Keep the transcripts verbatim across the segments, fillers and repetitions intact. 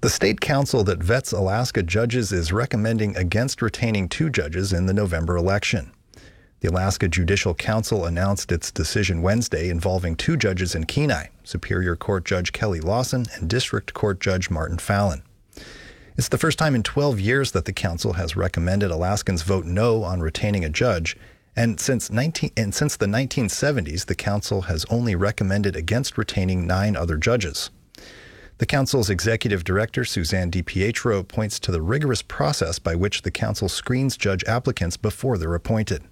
The state council that vets Alaska judges is recommending against retaining two judges in the November election. The Alaska Judicial Council announced its decision Wednesday involving two judges in Kenai, Superior Court Judge Kelly Lawson and District Court Judge Martin Fallon. It's the first time in twelve years that the council has recommended Alaskans vote no on retaining a judge, and since nineteen and since the nineteen seventies, the council has only recommended against retaining nine other judges. The council's executive director, Suzanne DiPietro, points to the rigorous process by which the council screens judge applicants before they're appointed.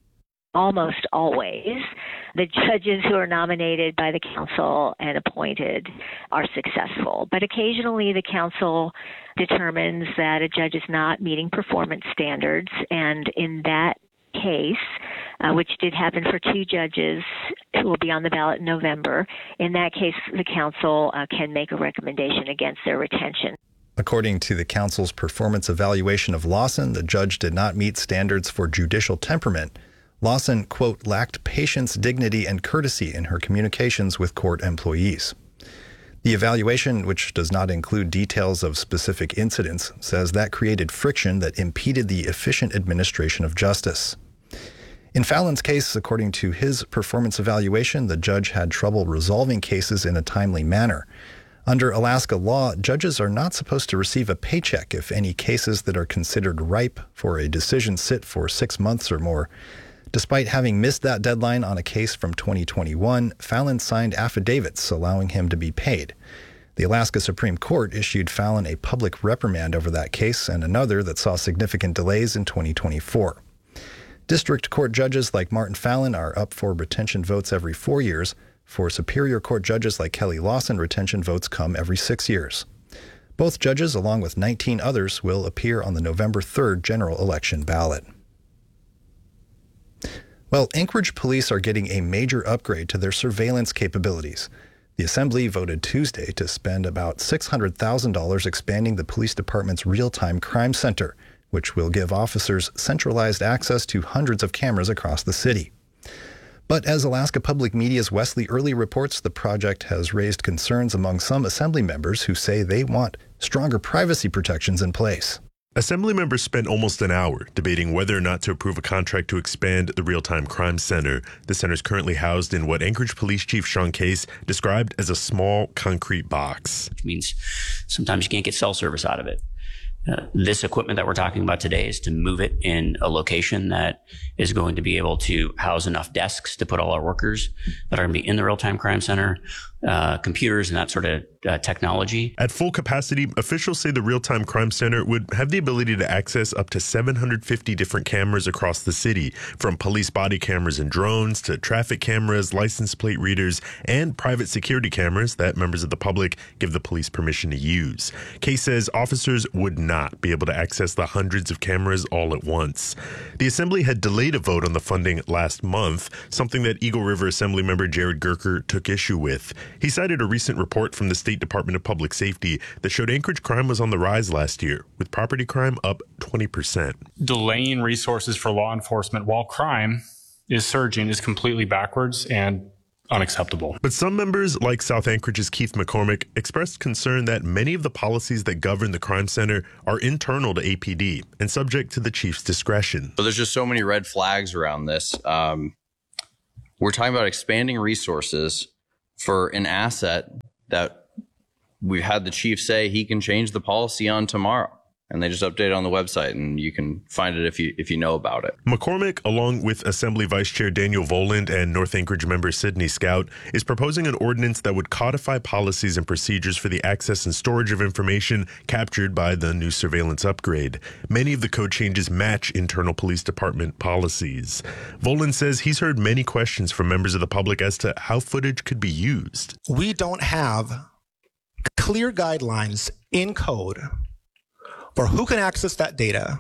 Almost always, the judges who are nominated by the council and appointed are successful. But occasionally the council determines that a judge is not meeting performance standards, and in that case, uh, which did happen for two judges who will be on the ballot in November, in that case, the council uh, can make a recommendation against their retention. According to the council's performance evaluation of Lawson, the judge did not meet standards for judicial temperament. Lawson, quote, lacked patience, dignity, and courtesy in her communications with court employees. The evaluation, which does not include details of specific incidents, says that created friction that impeded the efficient administration of justice. In Fallon's case, according to his performance evaluation, the judge had trouble resolving cases in a timely manner. Under Alaska law, judges are not supposed to receive a paycheck if any cases that are considered ripe for a decision sit for six months or more. Despite having missed that deadline on a case from twenty twenty-one, Fallon signed affidavits allowing him to be paid. The Alaska Supreme Court issued Fallon a public reprimand over that case and another that saw significant delays in twenty twenty-four. District court judges like Martin Fallon are up for retention votes every four years. For Superior Court judges like Kelly Lawson, retention votes come every six years. Both judges, along with nineteen others, will appear on the November third general election ballot. Well, Anchorage police are getting a major upgrade to their surveillance capabilities. The Assembly voted Tuesday to spend about six hundred thousand dollars expanding the police department's real-time crime center, which will give officers centralized access to hundreds of cameras across the city. But as Alaska Public Media's Wesley Early reports, the project has raised concerns among some Assembly members who say they want stronger privacy protections in place. Assembly members spent almost an hour debating whether or not to approve a contract to expand the Real-Time Crime Center. The center is currently housed in what Anchorage Police Chief Sean Case described as a small concrete box. Which means sometimes you can't get cell service out of it. Uh, this equipment that we're talking about today is to move it in a location that is going to be able to house enough desks to put all our workers that are going to be in the Real-Time Crime Center, uh, computers and that sort of uh, technology. At full capacity, officials say the Real-Time Crime Center would have the ability to access up to seven hundred fifty different cameras across the city, from police body cameras and drones to traffic cameras, license plate readers, and private security cameras that members of the public give the police permission to use. Case says officers would not not be able to access the hundreds of cameras all at once. The Assembly had delayed a vote on the funding last month, something that Eagle River Assembly member Jared Gerker took issue with. He cited a recent report from the State Department of Public Safety that showed Anchorage crime was on the rise last year, with property crime up twenty percent. Delaying resources for law enforcement while crime is surging is completely backwards and unacceptable. But some members, like South Anchorage's Keith McCormick, expressed concern that many of the policies that govern the crime center are internal to A P D and subject to the chief's discretion. So there's just so many red flags around this. Um, we're talking about expanding resources for an asset that we've had the chief say he can change the policy on tomorrow. And they just update it on the website, and you can find it if you if you know about it. McCormick, along with Assembly Vice Chair Daniel Voland and North Anchorage member Sidney Scout, is proposing an ordinance that would codify policies and procedures for the access and storage of information captured by the new surveillance upgrade. Many of the code changes match internal police department policies. Voland says he's heard many questions from members of the public as to how footage could be used. We don't have clear guidelines in code for who can access that data.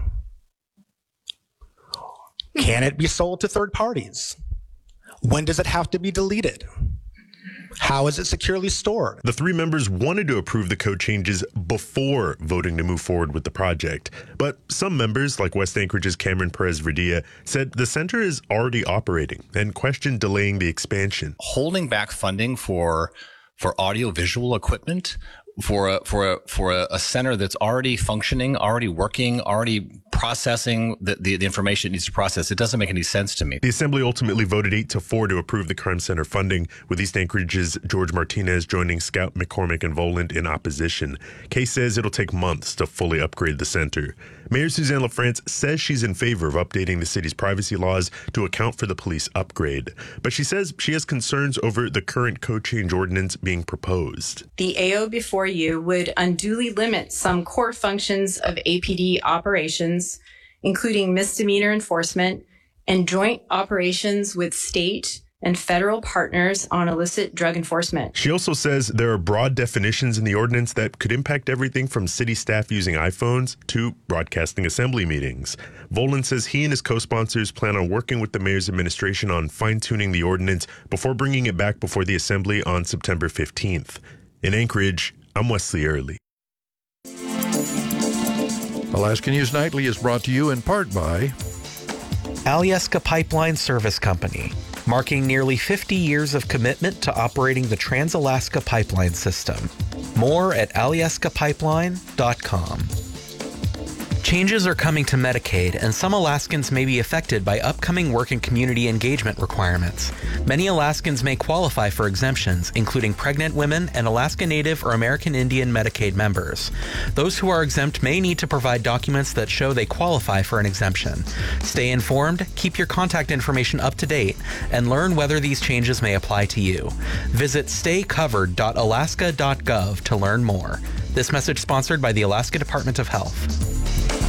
Can it be sold to third parties? When does it have to be deleted? How is it securely stored? The three members wanted to approve the code changes before voting to move forward with the project. But some members, like West Anchorage's Cameron Perez-Verdia, said the center is already operating and questioned delaying the expansion. Holding back funding for, for audiovisual equipment for a, for a, for a, a center that's already functioning, already working, already processing the, the, the information it needs to process, it doesn't make any sense to me. The Assembly ultimately voted eight to four to approve the Crime Center funding, with East Anchorage's George Martinez joining Scout, McCormick, and Voland in opposition. Case says it'll take months to fully upgrade the center. Mayor Suzanne LaFrance says she's in favor of updating the city's privacy laws to account for the police upgrade, but she says she has concerns over the current code change ordinance being proposed. The A O before you would unduly limit some core functions of A P D operations, including misdemeanor enforcement and joint operations with state and federal partners on illicit drug enforcement. She also says there are broad definitions in the ordinance that could impact everything from city staff using iPhones to broadcasting assembly meetings. Voland says he and his co-sponsors plan on working with the mayor's administration on fine-tuning the ordinance before bringing it back before the assembly on September fifteenth. In Anchorage, I'm Wesley Early. Alaska News Nightly is brought to you in part by Alyeska Pipeline Service Company, marking nearly fifty years of commitment to operating the Trans-Alaska Pipeline System. More at alyeska pipeline dot com. Changes are coming to Medicaid, and some Alaskans may be affected by upcoming work and community engagement requirements. Many Alaskans may qualify for exemptions, including pregnant women and Alaska Native or American Indian Medicaid members. Those who are exempt may need to provide documents that show they qualify for an exemption. Stay informed, keep your contact information up to date, and learn whether these changes may apply to you. Visit stay covered dot alaska dot gov to learn more. This message sponsored by the Alaska Department of Health.